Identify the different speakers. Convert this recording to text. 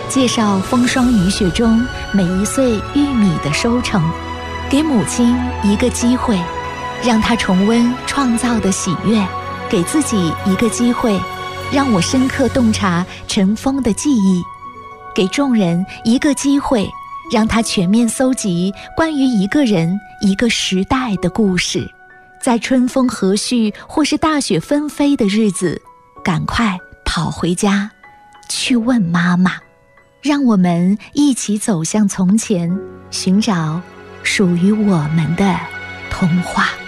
Speaker 1: 介绍风霜雨雪中每一穗玉米的收成，给母亲一个机会，让她重温创造的喜悦，给自己一个机会，让我深刻洞察尘封的记忆，给众人一个机会，让他全面搜集关于一个人一个时代的故事，在春风和煦或是大雪纷飞的日子，赶快跑回家去问妈妈。让我们一起走向从前，寻找属于我们的童话。